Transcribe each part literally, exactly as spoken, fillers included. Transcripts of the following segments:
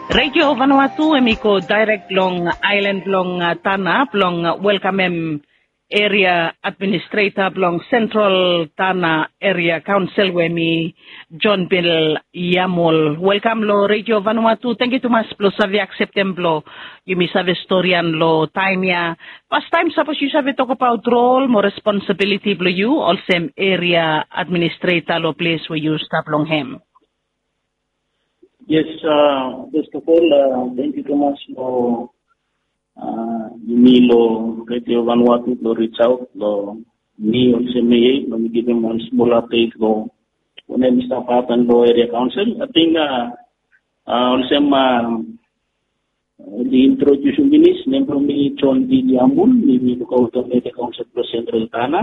Radio Vanuatu emiko direct long island long uh, Tana long uh, welcome em area administrator long central Tana area council wemi John Bill Yamol. Welcome lo Radio Vanuatu. Thank you too much lo savi acceptem lo yumi save historian lo time ya. Past time suppose you save talk about role more responsibility lo you also area administrator lo place where you stop long him. Yes, uh, first of all, uh, thank you so much for uh, me, lo Radio Vanuatu, lo reach out, lo me also me, lo me give them one small update, lo when I start up and lo area council. I think uh, uh, also uh, the introduction minutes, member me John D. Yamul, me me look out of area council for Central Tana.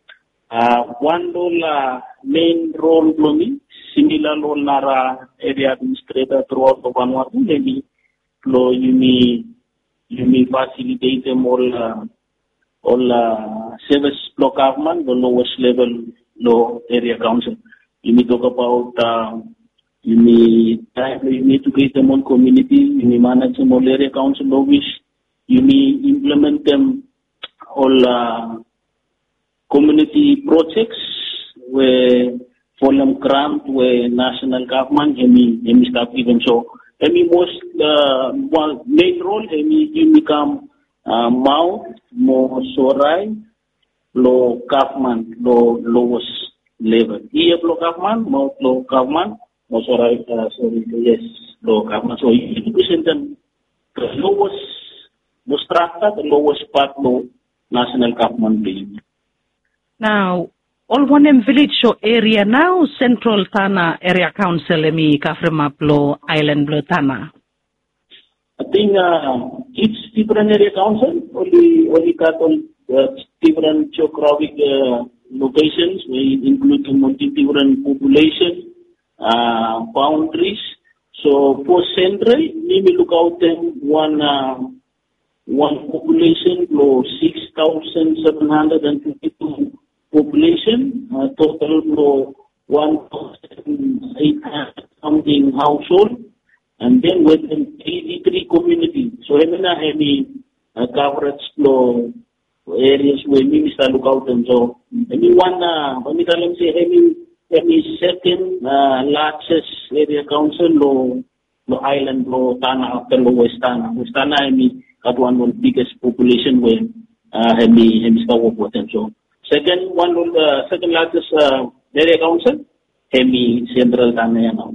Uh, one role, uh, main role, lo me. Similar lo nara area administrator throughout the Vanuatu, maybe lo yumi yumi facilitate them all uh, all uh, service block government, the lowest level law area council. You need to talk about uh, you need you need to create them on community, you need manage them all area council laws, you need implement them all uh, community projects where for them grant where national government hemi hemi start even so hemi most uh, one main role hemi you become uh, mount mo sorai lo government lo lowest level here lo government mo lo government mo sorai uh, sorry yes lo government so you represent them the lowest the strata the lowest part lo national government building. Now all one village show area now, Central Tana Area Council, emi Kafremaplo Island Blo Tana. I think uh, each different area council only only got all uh, different geographic uh, locations, we include multi different population uh, boundaries. So for central, we will look out them one uh, one population below six thousand seven hundred and fifty-two. Population, uh, total for one thousand eight hundred something household, and then within eighty-three communities. So, we have any uh, coverage flow areas where we start look out them. So, any one, uh, when we say any, any second uh, largest area council, lo, lo island, lo Tana after lo West Tana. West Tana, any got one of the biggest population where uh, we have start work with them. So, second one, the uh, second largest uh, area council, Hemi Central Tana now.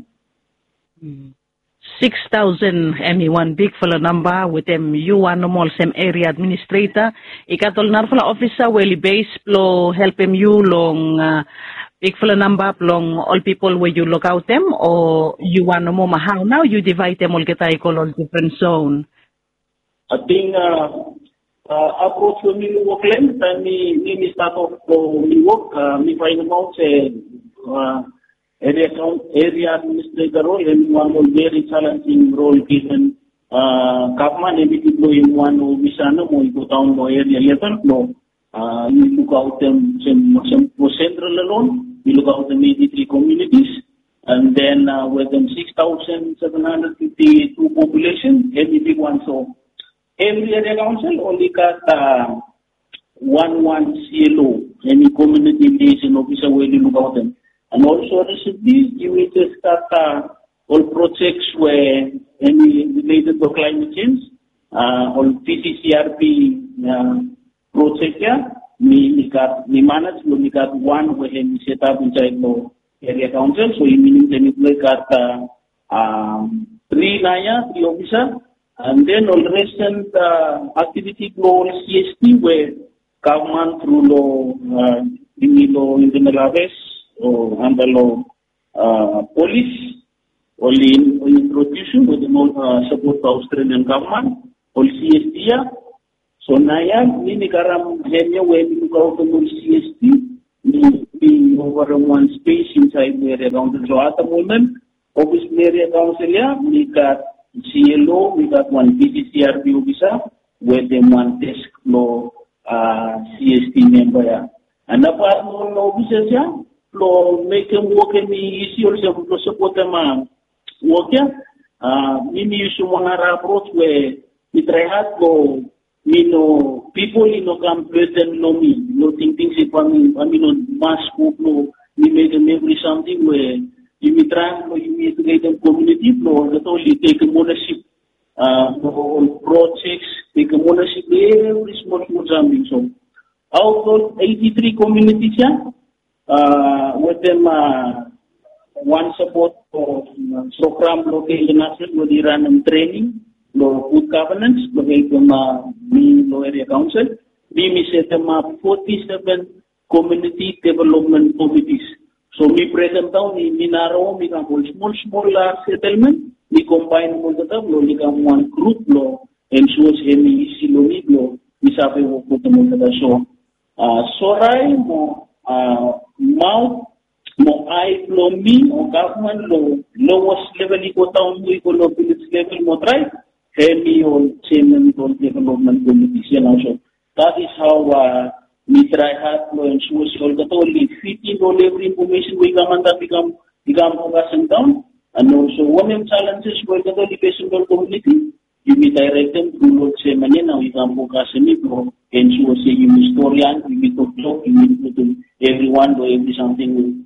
Six thousand Hemi one big full number with them. You one normal same area administrator. Ikatol narfula officer weli base plo help him you long uh, big full number long all people where you look out them or you want no more how now you divide them all get I call all different zone. I think. Uh, Uh, approach to me work length and me me start off to me work uh, me find out say uh, area count area administrator role and one of very challenging role given uh, government and people in one of Visana mo go down to area level no uh, you look out them some some central alone you look out the eighty-three communities and then uh, with them six thousand seven hundred fifty-two population every big one so. Every area council only got uh, one one C L O, any community liaison officer will look out them. And also recently, you will just start uh, all projects where any related to climate change, uh, all T C C R P uh, project yeah, we, we got we manage, we got one where we set up inside the area council. So you meaning then we got uh, um, three naya, three officer. And then all recent uh, activity law C S T where government through law, uh, in law internal affairs or under law uh, police, only in, introduction with the uh, support of Australian government, all C S T. So now, we need to have where we look out the C S T, we be over one space inside the area council. So at the moment, obviously area council, yeah, we got C L O, we got one P C C R P officer, where they one desk law uh, C S T member. Yeah. And apart from officers, yeah, to make them work in the issue, also to support them uh, work. Yeah. Uh, mimi use monara approach where we try hard to, you know, people in no come present no me, no think things if I mean, I mean, no mass group, no, we make a memory something where you may try, no, you may create a community, no, not only take a ownership, uh, no projects, take a ownership every small something. So, out of eighty-three communities, uh, with them, uh, one support for uh, program local national with the random training, no good governance, no help them uh, me no area council. We me set them up forty-seven community development committees. So me present down in Minaro, we can hold small small uh, settlement. We combine all the time, we can one group law and so semi siloni law. We have a work with the so. Uh, Sorai mo uh, mouth. Mo I lo me o government lo lowest level iko town mo iko lo village level mo try hemi on chairman on development committees yan also. That is how uh, we try hard to ensure so that only fitting all every information we come and that become become focusing down and also one of the challenges we got only patient community you be direct them to what chairman now we can focus on it to ensure say you historian you be to talk you need to everyone or every something.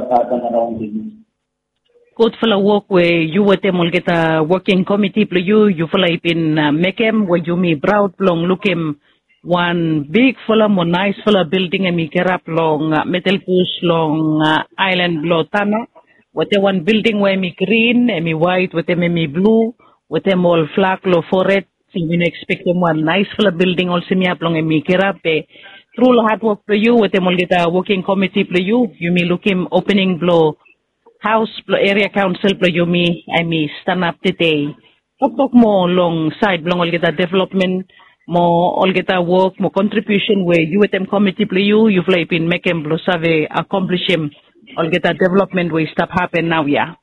Good for the work where you were them will get a working committee for you, you feel like in uh, Mekem where you me proud long look him one big full of nice full of building and me get up long uh, metal push long uh, island blow tana. What the one building where me green and me white with them me blue with them all flag low for it. So you expect them one nice full of building also me up long and me get up there. Through hard work for you, with them will get a working committee for you. You may look him opening blow house blow area council for you me. I may stand up today. Talk talk more long side long all get a development, more all get a work, more contribution where you with them committee for you. You fly in make him blow survey accomplish him. All get a development where stuff happen now, yeah.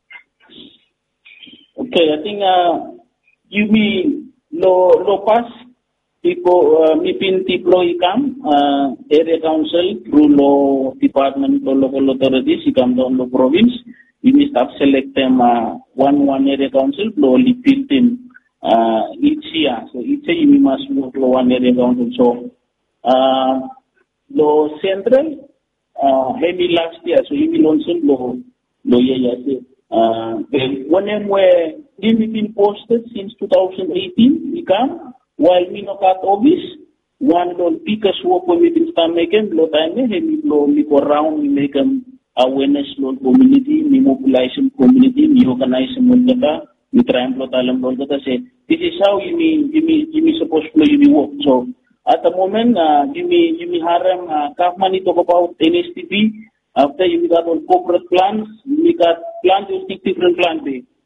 Okay, I think uh you mean low low pass. People, uh, me pin tiplo ikam, uh, area council through law department or local authorities, ikam down the province. We must have select them, uh, one, one area council, lowly built in, uh, each year. So each year you must move to one area council. So, uh, law central, uh, heavy last year, so you will also law, law, yeah, yeah, uh, when where been posted since two thousand eighteen, ikam, while we not at office, one don't pick us work when we can start making blow time, we blow, we go around, we make an awareness low community, we mobilize some community, we organize some data, we try and blow talent all data. Say, this is how you mean, you mean, you mean supposed to you work. So, at the moment, uh, you mean, you mean, Haram, uh, Kaufman, talk about N S T P, after you got on corporate plans, we got plans, you stick different plans.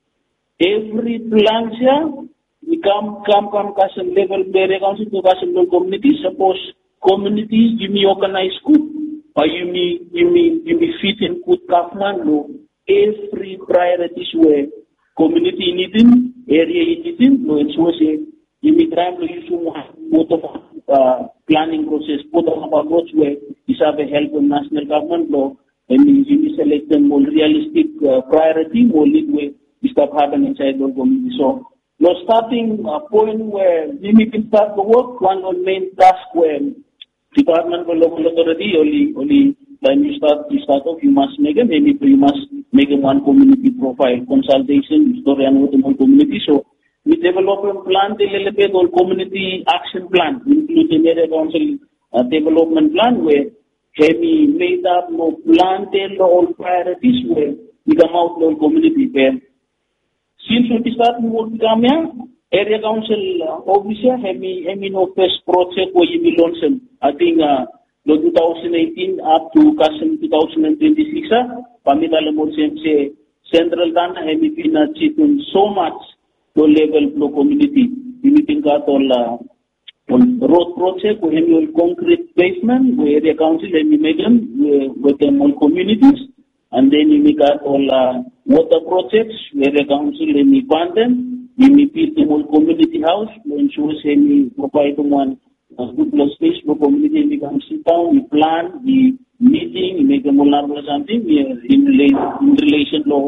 Every plan here, we come, come, come, custom level, area council to custom level community. Suppose communities, you may organize good, or you may, you may, you may fit in good government law. Every priorities where community needing, area needing, no, it's what say, you may try to use both of, uh, planning process, both of approach where you have a help of national government law, and you may select them more realistic, uh, priority, more lead way, you start having inside the community. So, no starting a point where we can start the work, one on main task where department or local authority only only when you start you start off you must make a maybe you must make a one community profile, consultation, historian with the whole community. So we develop a plan, develop a community action plan, including area council uh, development plan where we made up no plan, tell all priorities where we come out the community where since we start work kami area council uh, officer hemi hemi no first project where you launch I think uh no twenty eighteen up to custom twenty twenty-six ah pamitala mo say central dana hemi pina chitun so much to level flow community we think at all uh, on road project where hemi concrete pavement where area council hemi make them with them all communities. And then you make out all uh, water projects where the council may fund them. You may build the whole community house, you ensure say you provide them one uh, good space for community. You can sit down, you plan the meeting, you make them all or something in relation, in relation to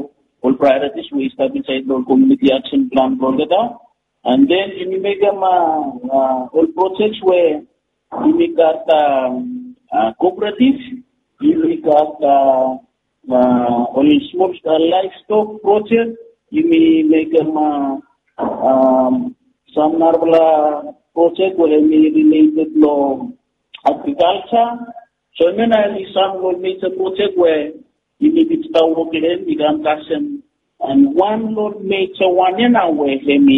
all priorities we establish inside the community action plan Kolkata. And then you make them uh, uh, all projects where you make that um, uh, cooperative, you make that uh, uh, only small uh, livestock project, you may make them uh, um, some Narvala project where they may related to agriculture. So I mean, some will make a project where you need to start working in the and one Lord makes a one in our way,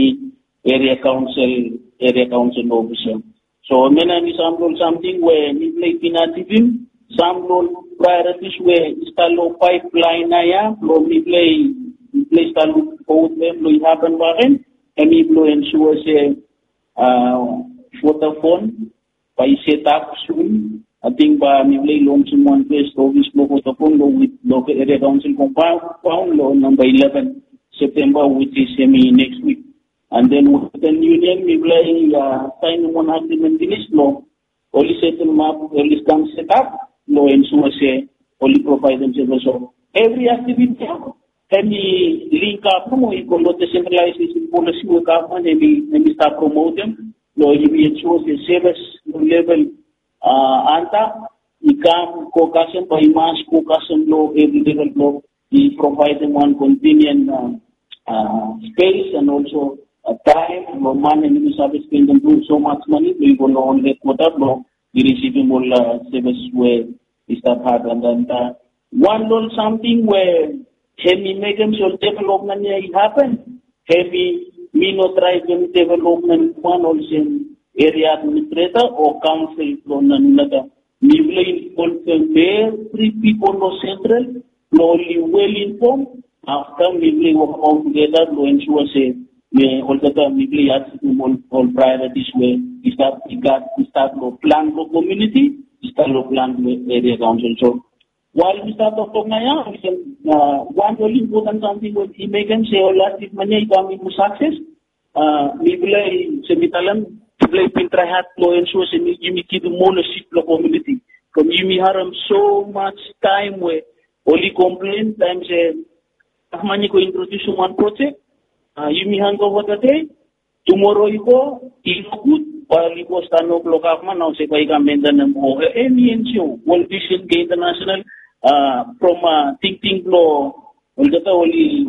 area council, area council officer. So I mean, some something where you play pinativism, some priorities where install pipeline, low me play, play install both them, lo happen back and we blow ensure say, uh, photo phone, by set up soon. I think by me play launch in one place, so we spoke with the phone with local area council compound, law number eleven September, which is semi next week. And then with the union, we play uh, sign one agreement in this law, only set them up, only come set up, law and so say, only provide themselves. So every activity, any link up, we call it decentralization policy, we government, and we start promoting, law, we ensure the service level. Uh, anta, ikam kokasan pa imas kokasan lo every level lo, he provide them one convenient uh, uh, space and also uh, time, lo man and you service spend them do so much money, we will only quota lo, we receive more uh, service where we start hard and then uh, one little something where heavy mechanism so development it happen, heavy mino drive development one also area administrator or council from another. Nivlay where three people no central, only well informed. After Nivlay work all together, to ensure say, may all the time Nivlay has all, all priorities where we start, we got, we start to plan for community, we start to plan for area council. So, while we start off from now, we can, uh, one really important something when he make and say, all that, if money coming to success, uh, Nivlay, Semitalan, play pintrahat lo ensure se you me keep the ownership lo community. Come you me haram so much time where only complain time say money ko introduce one project. Uh, you me hang over the day. Tomorrow you go, you good, while you go stand up local man now say by Gamenda or any N G O, World Vision International uh from uh think think law will get only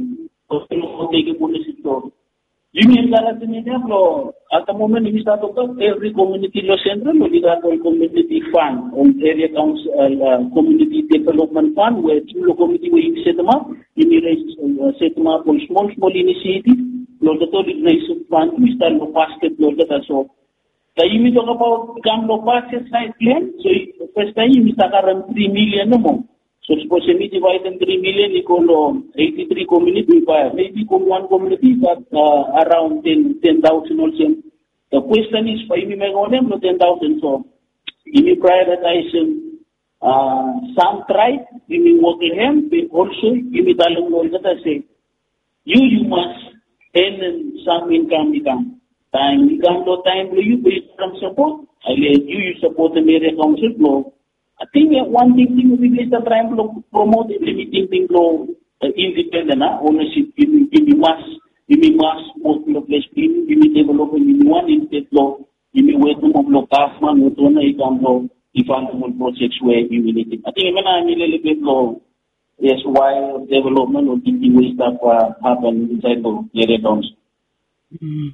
take ownership law. You mean that at the at the moment we start to every community law central, we got a community fund, on area council, uh, community development fund, where two community we set them up, you uh, set them up on small, small initiatives, Lord the organization fund, we start to basket, Lord that so. The you talk about come to basket side plan, so first time we start around three million no more. So suppose we divide them three million equal to eighty-three community by maybe one community but uh, around ten ten thousand also. The question is for you make on them no ten thousand so you prioritize uh some tribe, you work with him, but also you tell them all that I say you you must earn some income income. Time income no time you pay some support. I let you you support the area council flow. I think one thing we is the trying to promote limiting thing to uh, independent uh, ownership in in mass in mass most of the place in in development in one instead law in way to of local man with one income law development projects where you will need it. I think when I'm a little bit low, yes, why development or thinking ways that uh, happen inside the area towns. Mm.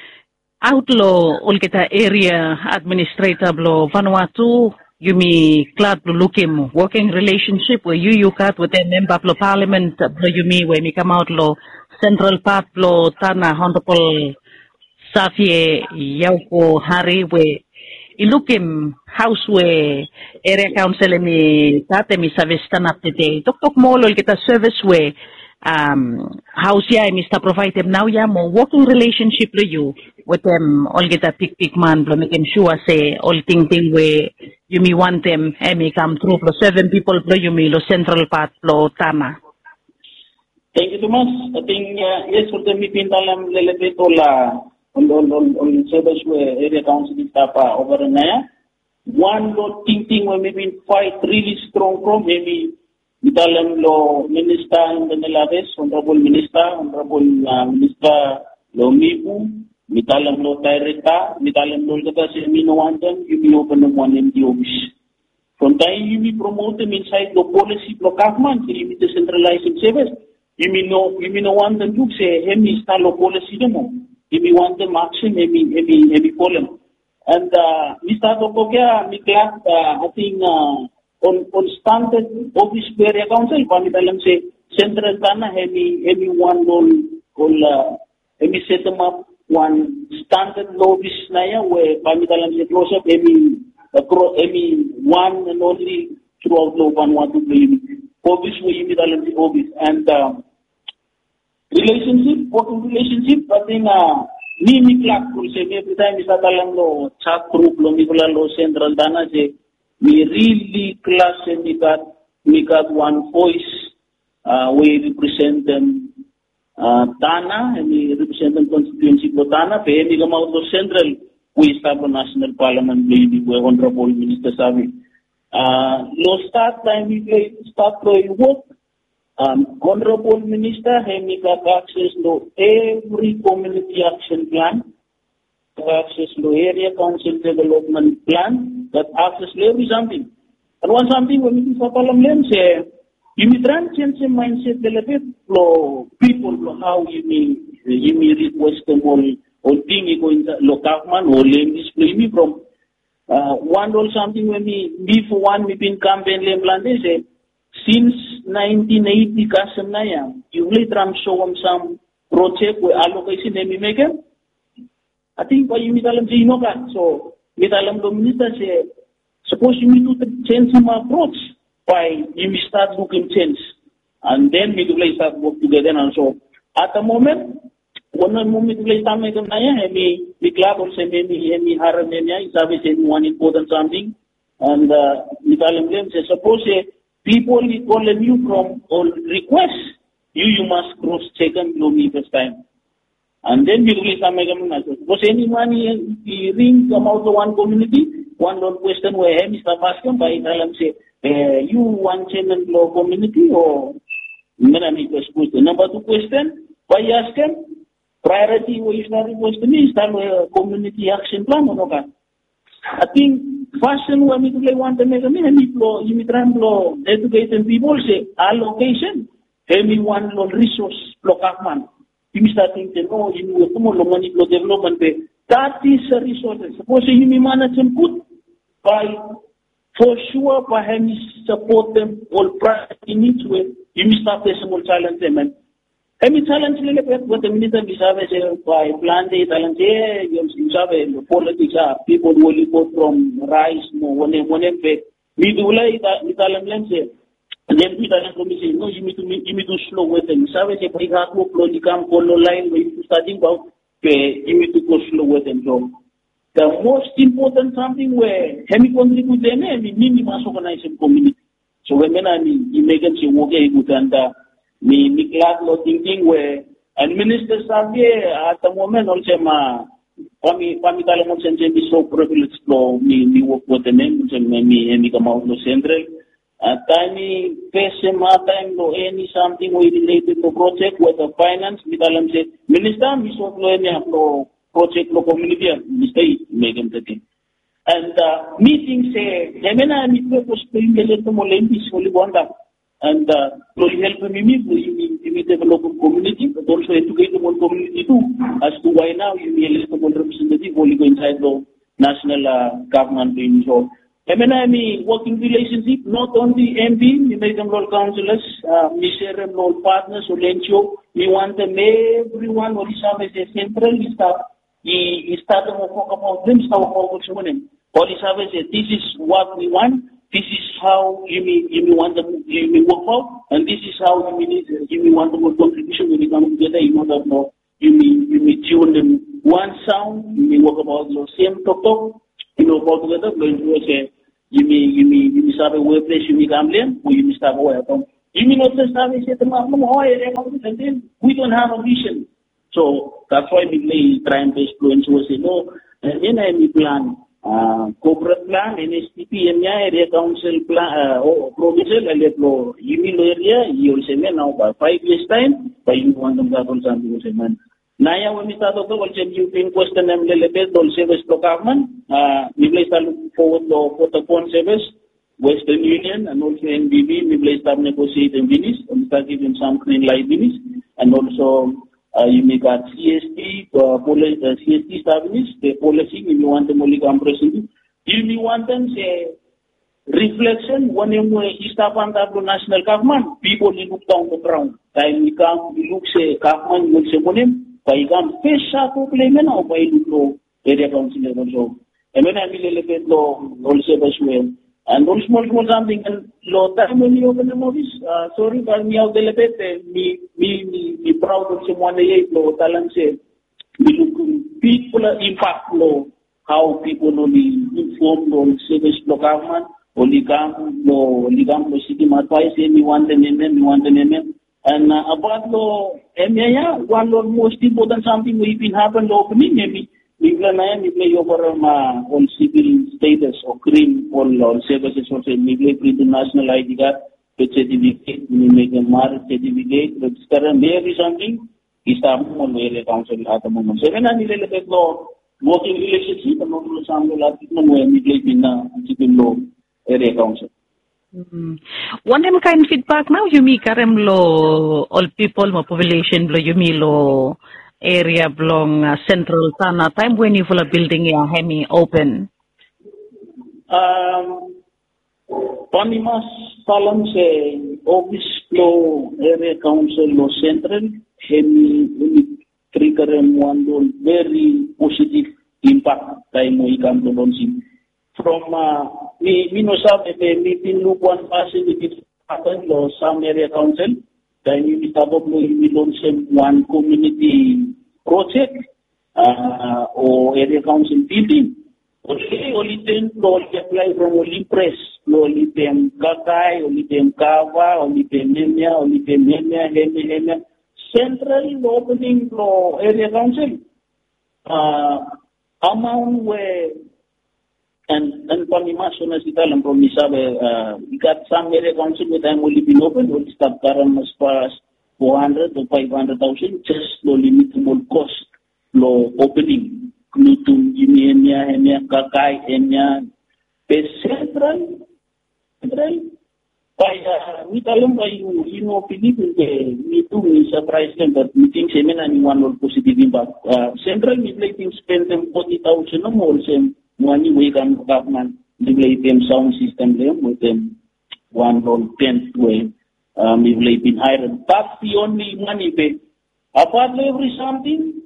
Outlaw Olketa area administrator blow Vanuatu. You me glad to look him working relationship where you you cut with a member of parliament you me when me come out lo central part lo tana honorable Safie Yauko Hari where you look him house where area council me tate me service stand up today tok tok mo lo kita service where um house ya Mister provide them now ya mo working relationship lo you with them all get a pick pick man lo making sure say all thing thing where you me want them eh me come through lo seven people lo you me lo central part lo tama. Thank you so much. I think uh, yes for the me pindalam lelete to la on on on on service where area council staff over there one lo thing thing where maybe fight really strong from maybe Mitalam lo Minister in the Nelaves, Honorable Minister, Honorable uh, Minister lo Mibu, Mitalam lo Taireta, Mitalam lo Gata Semino Wantan, you be open the one in the office. From time you be promote them inside the policy for government, you be decentralizing service. You mean no, you mean no one them look say, Hemi style of policy demo. You be want them action, Hemi, Hemi, Hemi column. And, uh, Mister Tokokia, Miklat, uh, I think, uh, on, on standard office area council, Pamitalam say, Central Tana, Hemi, Hemi one, all, all, uh, Hemi set them up one standard office Naya, where Pamitalam say, close up, Hemi, across every one and only throughout the one want to play office we meet the office and uh, relationship, working relationship, but in uh me me clap will say every time is that lo chat group lo mikula lo central dana say me really class and me got me got one voice uh we represent them uh Dana and we represent them constituency for Dana, pay me come out of central. We establish national parliament lady where Honorable Minister Savi. Uh, no start time we play start playing work. Um, Honorable Minister he got access to every community action plan, access to area council development plan, that access to every something. And one something when we talk about them say, you may try and change the mindset a little bit for people how you may you may request them all. Or thing you go in the local man or lame display me from uh, one or something when me be for one we been campaign lame land say since nineteen eighty Kasam Naya you really tram show them some project where allocation they me make them. I think why you meet them say you know that so meet them the minister say suppose you need to change some approach by you start looking change and then we do start work together and so at the moment. One moment place time I me the club also maybe any haramenia is obviously one important something and uh Mitalam say suppose people call you from all requests you you must cross check and blow me first time. And then we release some suppose any money ring come out of one community, one long question where Mister Bascom by Mitalam say uh, you one channel law community or question. Number two question by asking priority we start was to me start a community action plan or not. I think fashion when we play want to make a minute law, you try to educate people say allocation, every one law resource block man. You start thinking, no, you know, come on, money for development. That is a resource. Suppose you manage and put by for sure by him support them all priority needs with you start a small challenge them. Kami challenge nila what the minister bisabe say by plan day challenge eh yung sabi politics ah people will vote from rice mo one one pe mi dulay italam lang say then we talang committee no you need to you need to slow with them sabi say pag mo pro di kam polo line we studying about pe you need to go slow with them so the most important something where hemi contribute them eh mi masok na isang community so when I mean you make it say okay good and me me class lo thinking where and minister sabi at the moment also ma kami kami talang mo sense be so privileged lo me me work with them so me me me come out lo central at time pese ma time lo any something we related to project with the finance me talang say minister me so lo any lo project lo community minister make them take and uh, meeting say demena mi purpose to imele to mo lendi soli bonda. And uh, to help me, we, we develop a community, but also educate the whole community too, as to why now you be eligible representative only go inside the national uh, government. So, M N I M E working relationship, not only M P, we make them all councillors, uh, we share them all partners, so Lencho, we want them everyone, or is a central staff, he start them about them, start about them. All is this is what we want. This is how you may, you may want to you may work out, and this is how you may, you may want to make contribution when you come together. You know that no, you may, you may tune them one sound, you may work about the same talk talk, you know, all together, but you say, you may, you may, you may start a workplace, you may come in, or you may start a way at home. You may not just have a set of and then we don't have a vision. So that's why we may try and influence, we say, no, then I may plan. uh, corporate plan, N S T P, area council plan, uh, oh, provincial, electro, Yumilo area, you'll say now by five years time, by you want them to something. Naya, when we start to go, you can question them, the all service to government, uh, we place forward for the phone service, Western Union, and also N B B, we place start negotiating Venice, and start giving some green light Venice, and also uh, you make a C S T, uh, policy, uh, C S T establish the policy, if you want them only compression, if you want them, say, reflection, when you establish the national government, people look down the ground, time we come, we look, say, government, will say, Paigam fish to claimant or by Luko area council level. And when I will elevate law also as well. And all small small something and law time when you open the movies, uh, sorry, but me out the elevate, me, me, me, me proud of someone eight law talent say, we look people impact law, how people only informed on service law government, only come law, only come to city advice, we want the name, we want the name. And uh, about the M A A, one of the most important something we've been happening opening, maybe we plan to play over on civil status or green or services or maybe international I D card, certificate, we make a marriage certificate, register and maybe something is the area council at the moment. So when I need a little bit more working relationship and also something like it, we play in the civil law area council. Mm-hmm. One time kind feedback now you mi karem lo all people mo population lo you mi lo area belong uh, central Tana time when you full of building ya hemi open. Um, Panimas talam se office lo area council lo central hemi hemi trikarem one very positive impact time mo ikam lo lonsi. From uh, we we know some the meeting look one person with it happen lo some area council then you start up lo we launch one community project uh, or area council building okay only then lo apply from only press lo only them kakai only them kava only them nemia only them nemia hemi hemi central opening lo area council uh, amount where And and Panimas na si talang promisabe uh ikat some area council with time only been open will start karan mas pas four hundred to five hundred thousand just lo limitable cost lo opening knutum imienia enia kakai enia pe central central kaya mi talang kayo ino pinipin ke mi tu mi surprise them but meeting semena ni one or positive impact uh, central mi play spend them forty thousand no more same money we can government develop them sound system them with them one or ten way um we will been hired that's the only money pay apart every something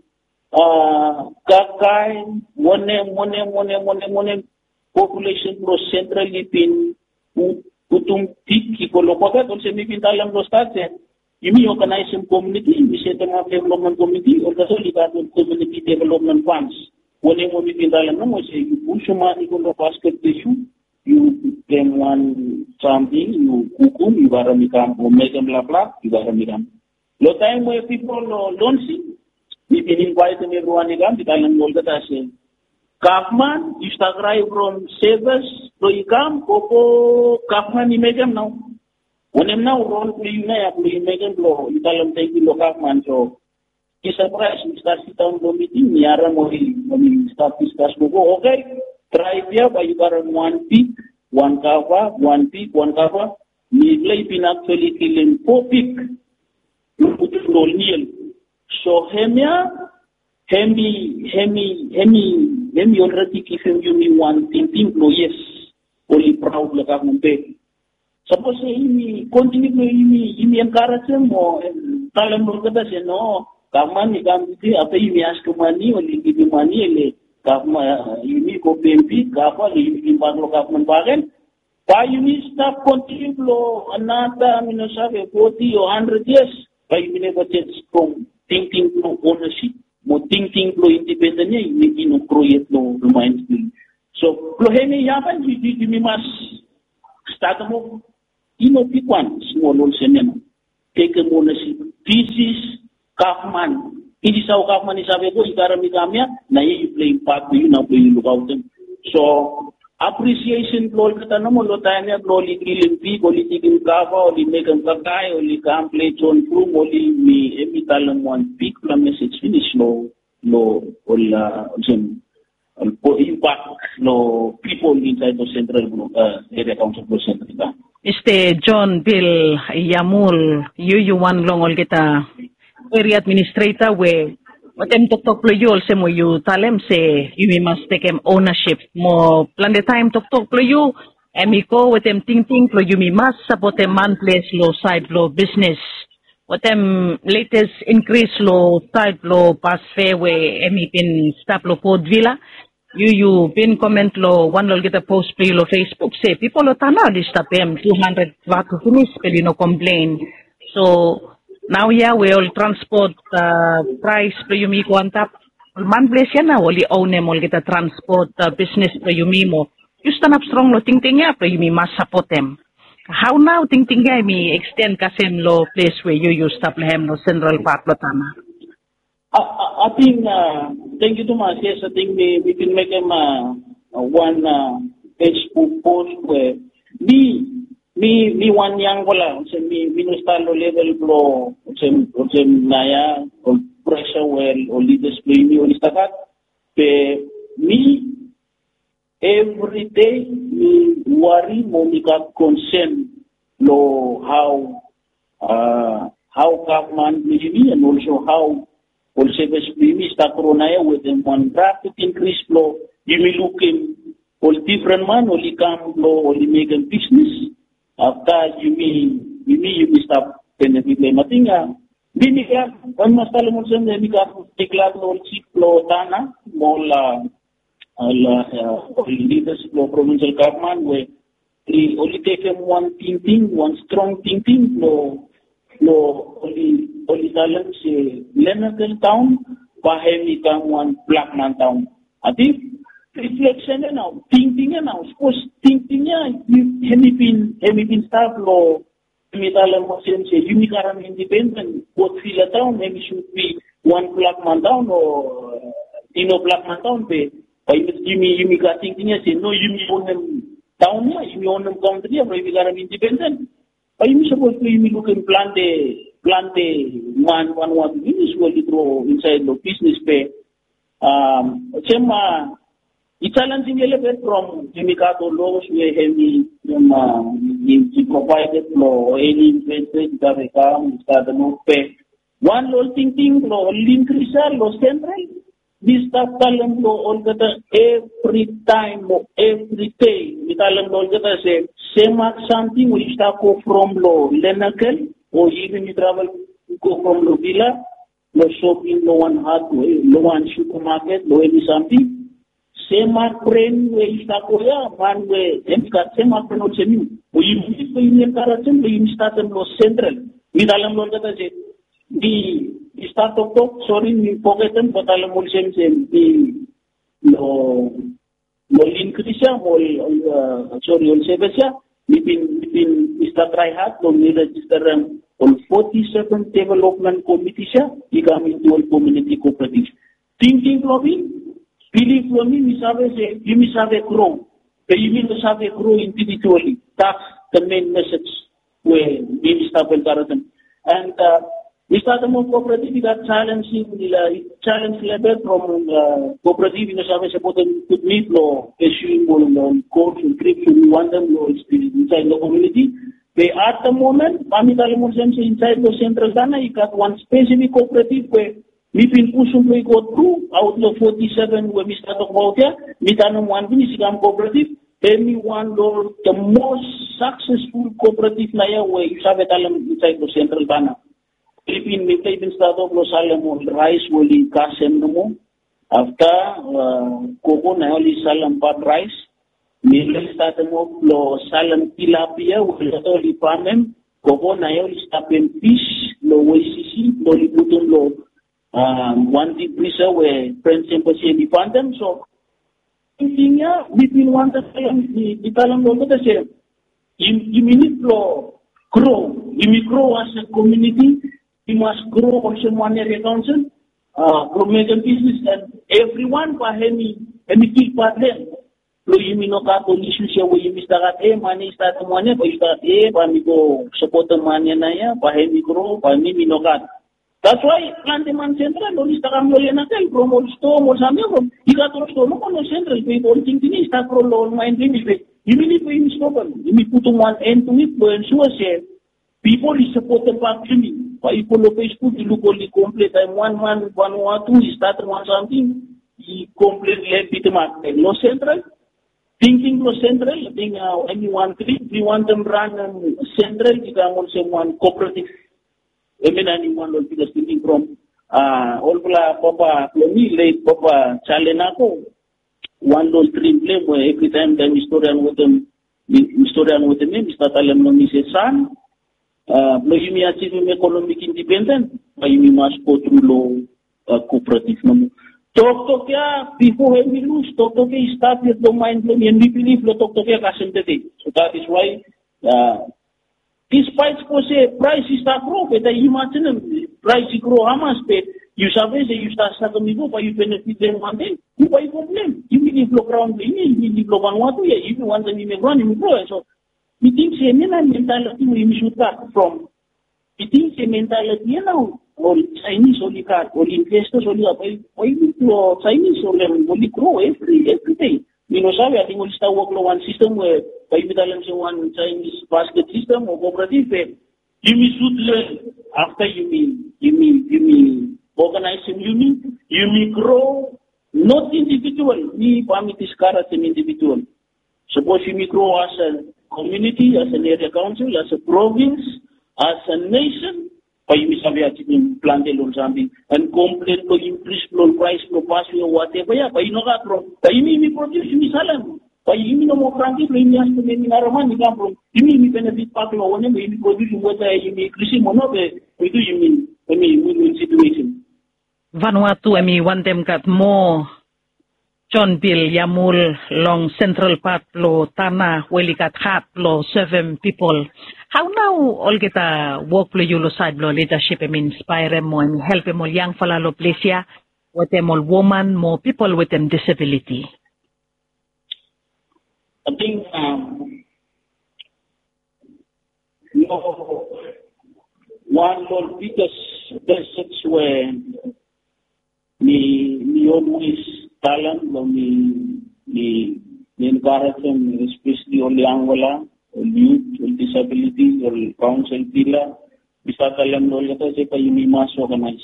uh kakai one one one one one population pro centrally been utung tiki kolokoga kung semi pintalang lo start Yumi organize some community, we set up development committee or the Solidarity Community Development Funds. When you want to be in the you push your money on the basket issue, you can one something, you cook, you got a mikam, or make them blah blah, you got a mikam. The time where people don't see, we can invite everyone again, the Italian world that I say. Kaufman, you start right from savers, so you come, Coco, Kaufman, you make them now. When I'm now roll, you make them blow, Italian take the Kaufman, so. It's a price, we start sit down the meeting, Niara Mori, when we start discuss, we go, okay, try here, but you got one peak, one cover, one peak, one cover. We play pin actually killing four peak, you put it on Neil. So, Hemia, Hemi, Hemi, Hemi, Hemi already give him you me one thing, think, no, yes, only proud the government pay. Suppose he continue to me encourage him or tell him, no. Government ni kami tu apa ini ask money or give money le government ini ko P M P government ini impang government bagian. Why you need stop continue lo another minusave forty or hundred years? Why you never change from thinking lo ownership, mo thinking lo independentnya ini no create lo mind skill. So lo hemi yapan di di di mas start mo ino pikwan small lo senema take ownership. This is Kaufman, hindi sa Kaufman ni sabi ko, ikarami kami na i-play part ko yun, na po yung look out them. So appreciation lo kita namo lo tanya lo li kilimpi, li tikim kava, li megan kakay, li kample John Plum, li mi emitalam one big la message finish lo lo ola jem po impact lo people inside the central uh, area council pro central. Este John Bill Yamul yu one long ol kita area administrator we watem tok tok lo yol se mo yu talem se you must take em ownership mo plan the time tok tok lo yu emiko watem ting ting lo you mi mas sapotem man place lo side lo business watem latest increase lo side lo pass fairway emi pin stop lo Port Villa you you pin comment lo one lo kita post play lo Facebook say people lo tana di stop em two hundred watt to finish pero no complain so now yeah we all transport uh, price pro yumi ko antap man place yan na wali own mo kita transport uh, business pro yumi mo you stand up strong lo ting ting ya pro yumi mas sapotem how now ting ting ya mi extend kasem lo place where you you stop lehem no central park lo tama. I, I think, uh, thank you too much. Yes, I think we, we can make them uh, uh, one uh, Facebook post where me, me, me one young wala, so me, me no start lo level bro, so, so naya, or pressure well, or leaders play me, or istakat, pe me, every day, me worry, mo me ka concern lo how, uh, how government me, and also how also basically sta corona with them one rapid increase flow you may look in all different man only come flow only make a business after you may you may you may stop benefit le matinga bini ka on mas talo mo sen ni ka declare no chip flow tana mola ala leaders flow provincial government where the only take them one thing thing one strong thing thing flow lo oli oli dalam si Lenagan town bahemi kang one black man town ati reflection now thinking now suppose thinking ya hemi pin hemi pin staff lo hemi dalam mosen si unikaran independent both fila town hemi should be one black man town or dino black man town pe pai yumi yumi ka thinking ya si no yumi onem town ya yumi onem country ya hemi karan independent I am supposed to be looking plan the plan the one one one business will grow inside the business pay. Um, Chema, it's challenging a little bit from Jimikato laws where heavy um, he provided law any investment that they come start the no pay. One law thinking law increase law central. This stuff talent law all the every time every day. We talent all the say. Same something we start go from lo Lenakel or even you travel go from lo Villa, lo shopping, lo one hardware, lo one supermarket, lo any something. Same friend where you start go ya man where them got same friend also new. We use for Indian Karatim, we start them lo central. We talam lo that say the the start of talk sorry we forget them but talam all same same the lo Mol increase mol uh, sorry all service within within Mister Tryhard lo ni register on forty-seven development committee siya ikami to all community cooperative thinking lobby believe lo mi misabe se you misabe grow but you mean misabe grow individually that's the main message where we start with and uh, we started more cooperative that challenging uh, challenge level from uh, cooperative in the service about them to meet law issuing on court and we want them law inside the community. They at the moment, Mami Talamusen inside the central Ghana, you got one specific cooperative where we've been pushing to go through out of forty-seven where we start about here, we done one Vinicius cooperative, anyone law the most successful cooperative now where you have a talent inside the central Ghana. Philippine Mitay bin Estado of Los Alamos rice wali kasem mo after koko na oli salam pat rice mila stata mo lo salam tilapia wali oli panem koko na oli stapen fish lo wcc lo liputon lo one deep prisa where friends embassy di pandem so intinya between one talam di talam lo kata say you you need to grow you grow as a community. We must grow also one area council, uh, promote business and everyone for any any key part there. lo yimi no ka to issues ya wo yimi stagat e mani sta to mane pa sta e pa mi ko support mani na ya pa he mikro pa mi mi no ka. That's why Planteman Central lo sta kam lo na tel promo sto mo samyo ko ika to sto no no central pe all thing ni sta pro lo mind ni pe yimi ni pe mi sto pa yimi puto one end to it lo ensure se people is supported back to me. Pa ipolo Facebook ilu ko li complete I'm one man one one two start one something i complete le bitmark lo central. Thinking lo central, I think uh, anyone three, we want them run um, central, we can also one cooperative. I mean, anyone will be just thinking from uh, all Papa Plomi, late Papa Chalenako, one those three play where every time the historian with them, historian with them, Mister Talemnomi says, son, uh, Plohimi achieving economic independence, but you must go through law uh, cooperative. Tok tok ya before we lose tok tok ya start with the mind blowing and we believe lo tok tok ya kasentete. So that is why uh, despite ko say price is ta grow but you imagine price grow how much but you savez you start sa kamigo pa you benefit them one day you buy problem you believe lo ground ini you believe lo banwatu ya you want them to grow you grow so we think say mena mentality we should start from we think say mentality now or Chinese only car, or investors only up, why you Chinese only grow every every day. You know, so I think we'll start working on one system where by Italians one Chinese basket system or cooperative. You may should learn after you mean you mean you mean organizing you mean you may grow not individual, me permit this car as an individual. Suppose you may grow as a community, as an area council, as a province, as a nation. Pa yumi sabi at yung plante lon sambi and complete ko yung principal price pro pasyo whatever ya pa ino ka pro pa yumi mi produce yumi salam pa yumi no mo franki pro yumi as to me naraman ni ka pro yumi mi benefit pa ko wone mi produce mo ta yumi krisi mo no be ito yumi yumi win-win situation. Vanuatu emi wantem kat mo John Bill Yamul long central part lo Tana welikat hat lo seven people. How now all kita work lo yulo side lo leadership em inspire mo and help mo young fala lo plesia with them all woman more people with them disability. I think um you know one of the biggest blessings where me me always talent lo me me encourage them especially on the Angola youth with disability or council pila bisa kalam lo yata se pa you must organize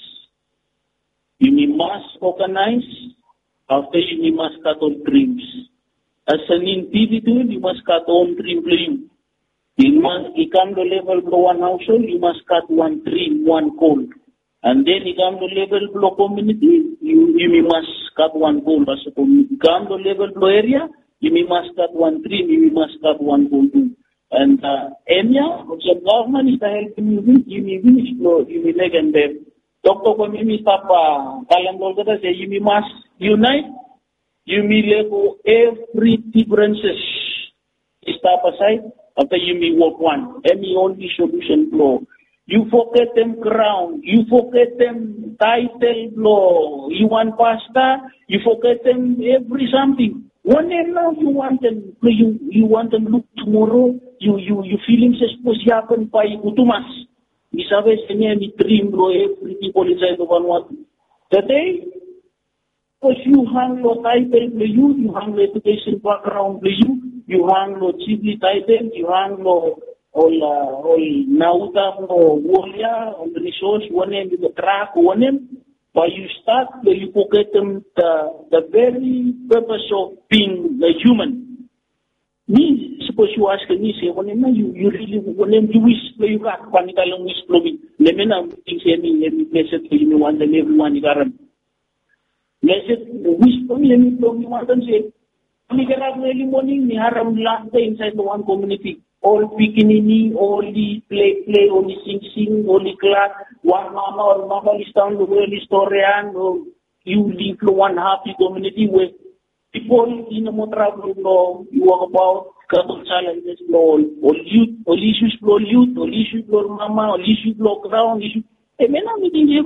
you must organize after you must cut all dreams as an individual you must cut all dream dream you must you come to level for one household you must cut one dream one goal and then you come to level for community you you must cut one goal as a community you come to level for area you must cut one dream you must cut one goal too. And uh, Enya, the government is helping you win, you may win explore, you may leg and them. Doctor Komimi Papa, Kalambolgata say you must unite, you may level every differences. Step aside, after you may work one. Any only solution flow. You forget them crown, you forget them title blow, you want pasta, you forget them every something. One day now you want them, you you want them look tomorrow. You you you feeling se supposed to happen by utumas. Mi sabes kanya mi dream bro every people inside the Vanuatu. Today, because you hang lo title play you, you hang lo education background play you, you hang lo chiefly title, you hang lo all all nauta mo warrior, all resource one name the track one name. But you start, you forget them the, the very purpose of being a human. Me, suppose you ask me, say, when you, you really, when you wish, you got, when you don't wish, me, let me know, things, any, any place, you want them, everyone, you got them. Let's say, wish for me, any problem you want them, say, we get up early morning, we have them last day inside the one community. All bikini, only play, play, only sing, sing, only class. One mama or mama is down the world historian, or you live in one happy community where people in a more travel, you walk about, couple challenges, all youth, all issues, all youth, all issues, all mama, all issues, all ground, issues. I mean, I'm